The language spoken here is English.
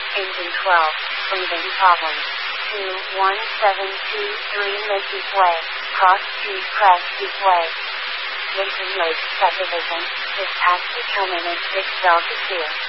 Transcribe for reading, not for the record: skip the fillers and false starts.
Engine 12, breathing problems. 21723 Macy's Way, Cross Street Crestview Way. Lincoln Lake Subdivision, dispatch determinant 6 Delta 2.